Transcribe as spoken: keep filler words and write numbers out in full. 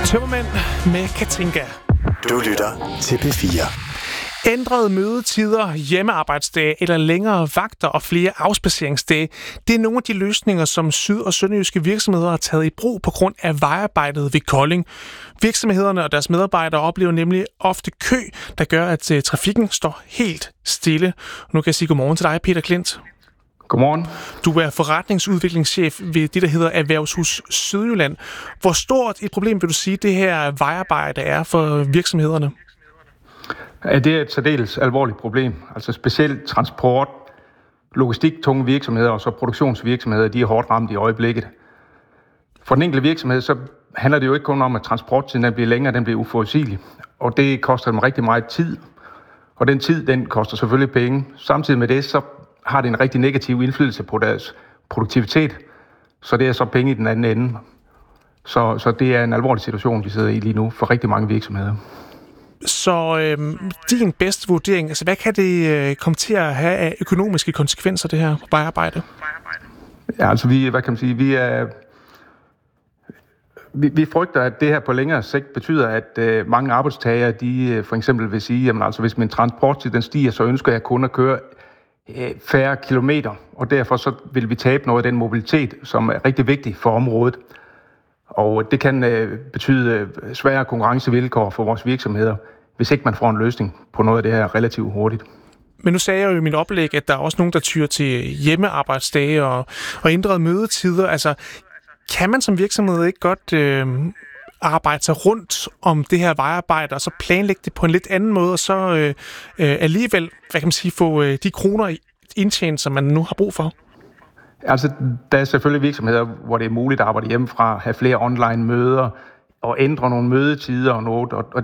Tømmermænd med Katinka. Du lytter til P fire. Ændrede mødetider, hjemmearbejdsdage eller længere vagter og flere afspaceringsdage, det er nogle af de løsninger, som syd- og sønderjyske virksomheder har taget i brug på grund af vejarbejdet ved Kolding. Virksomhederne og deres medarbejdere oplever nemlig ofte kø, der gør, at uh, trafikken står helt stille. Nu kan jeg sige godmorgen til dig, Peter Klint. Godmorgen. Du er forretningsudviklingschef ved det, der hedder Erhvervshus Sydjylland. Hvor stort et problem vil du sige, det her vejarbejde er for virksomhederne? Ja, det er et særdeles alvorligt problem. Altså specielt transport, logistik, tunge virksomheder og så produktionsvirksomheder, de er hårdt ramt i øjeblikket. For den enkelte virksomhed, så handler det jo ikke kun om, at transporttiden den bliver længere, den bliver uforudsigelig. Og det koster dem rigtig meget tid. Og den tid, den koster selvfølgelig penge. Samtidig med det, så har det en rigtig negativ indflydelse på deres produktivitet. Så det er så penge i den anden ende. Så, så det er en alvorlig situation, vi sidder i lige nu for rigtig mange virksomheder. Så øh, din bedste vurdering, altså hvad kan det øh, komme til at have af økonomiske konsekvenser, det her vejarbejde? Ja, altså vi, hvad kan man sige, vi er... Vi, vi frygter, at det her på længere sigt betyder, at øh, mange arbejdstagere, de øh, for eksempel vil sige, jamen altså hvis min transporttid den stiger, så ønsker jeg kun at køre øh, færre kilometer, og derfor så vil vi tabe noget af den mobilitet, som er rigtig vigtig for området. Og det kan øh, betyde svære konkurrencevilkår for vores virksomheder, hvis ikke man får en løsning på noget af det her relativt hurtigt. Men nu sagde jeg jo i min oplæg, at der er også nogen, der tyr til hjemmearbejdsdage og, og ændrede mødetider. Altså, kan man som virksomhed ikke godt øh, arbejde sig rundt om det her vejarbejde, og så planlægge det på en lidt anden måde, og så øh, øh, alligevel, hvad kan man sige, få øh, de kroner indtjent, som man nu har brug for? Altså, der er selvfølgelig virksomheder, hvor det er muligt at arbejde hjemmefra, have flere online møder og ændre nogle mødetider og noget. Og